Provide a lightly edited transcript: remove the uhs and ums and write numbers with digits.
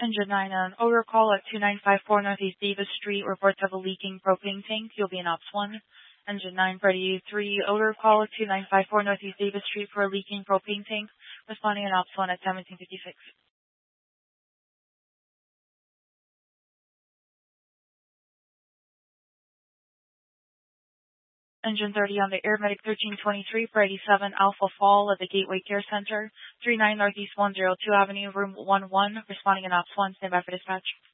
Engine 9 on odor call at 2954 Northeast Davis Street. Reports of a leaking propane tank. You'll be in Ops 1. Engine 9 Freddy 3 odor call at 2954 Northeast Davis Street for a leaking propane tank. Responding in Ops 1 at 1756. Engine 30 on the Air Medic 1323 for 87 Alpha Fall at the Gateway Care Center, 39 Northeast 102 Avenue, Room 11, responding in Ops 1. Stand by for dispatch.